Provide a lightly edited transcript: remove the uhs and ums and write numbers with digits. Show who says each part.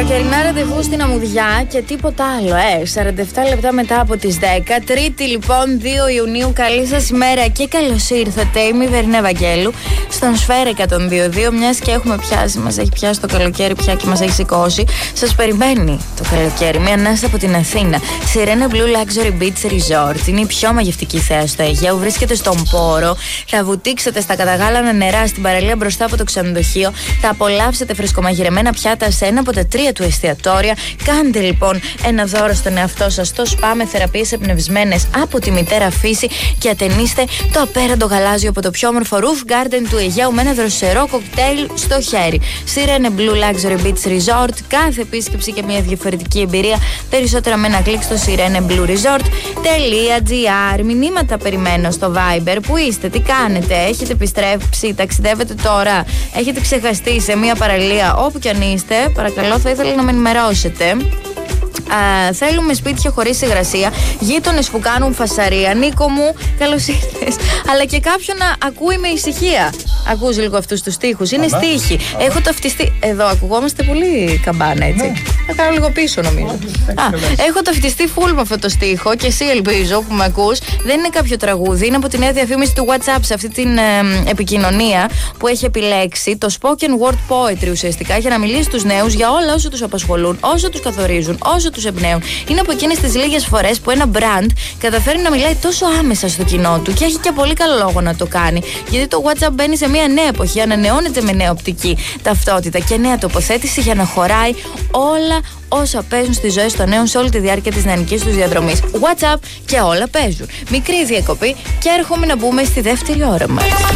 Speaker 1: Καλοκαιρινά ραντεβού στην Αμμουδιά και τίποτα άλλο. 47 λεπτά μετά από τις 10. Τρίτη λοιπόν 2 Ιουνίου. Καλή σας ημέρα και καλώς ήρθατε. Είμαι η Βερνέ Βαγγέλου στον Σφαίρα 102.2. Μιας και έχουμε πιάσει, μας έχει πιάσει το καλοκαίρι πια και μας έχει σηκώσει. Σας περιμένει το καλοκαίρι. Μια ανάσα από την Αθήνα. Sirene Blue Luxury Beach Resort. Είναι η πιο μαγευτική θέα στο Αιγαίο. Βρίσκεται στον Πόρο. Θα βουτήξετε στα καταγάλανα νερά στην παραλία μπροστά από το ξενοδοχείο. Θα απολαύσετε φρεσκομαγειρεμένα πιάτα σε ένα από τα 3 του εστιατόρια. Κάντε λοιπόν ένα δώρο στον εαυτό σας στο σπα με θεραπείες εμπνευσμένες από τη μητέρα φύση και ατενίστε το απέραντο γαλάζιο από το πιο όμορφο roof garden του Αιγαίου με ένα δροσερό κοκτέιλ στο χέρι. Sirene Blue Luxury Beach Resort. Κάθε επίσκεψη και μια διαφορετική εμπειρία. Περισσότερα με ένα κλικ στο sireneblueresort.gr. Μηνύματα περιμένω στο Viber. Πού είστε, τι κάνετε, έχετε επιστρέψει, ταξιδεύετε τώρα, έχετε ξεχαστεί σε μια παραλία, όπου κι αν είστε, παρακαλώ, θα ήθελα να με ενημερώσετε. Θέλουμε σπίτια χωρίς υγρασία, γείτονες που κάνουν φασαρία. Νίκο μου, καλώς ήρθες. Αλλά και κάποιον να ακούει με ησυχία. Ακούς λίγο αυτούς τους στίχους. Είναι στίχοι. Έχω ταυτιστεί. Εδώ ακουγόμαστε πολύ καμπάνα, έτσι. Θα κάνω λίγο πίσω, νομίζω. Έχω ταυτιστεί full με αυτό το στίχο και εσύ ελπίζω που με ακούς. Δεν είναι κάποιο τραγούδι. Είναι από τη νέα διαφήμιση του WhatsApp σε αυτή την επικοινωνία που έχει επιλέξει το spoken word poetry ουσιαστικά για να μιλήσει στους νέους για όλα όσο τους απασχολούν, όσο τους καθορίζουν, όσο τους εμπνέουν. Είναι από εκείνες τις λίγες φορές που ένα brand καταφέρει να μιλάει τόσο άμεσα στο κοινό του και έχει και πολύ καλό λόγο να το κάνει. Γιατί το WhatsApp μπαίνει σε μια νέα εποχή, ανανεώνεται με νέα οπτική ταυτότητα και νέα τοποθέτηση για να χωράει όλα όσα παίζουν στις ζωές των νέων σε όλη τη διάρκεια της νεανικής τους διαδρομής. WhatsApp και όλα παίζουν. Μικρή διακοπή και έρχομαι να μπούμε στη δεύτερη ώρα μας.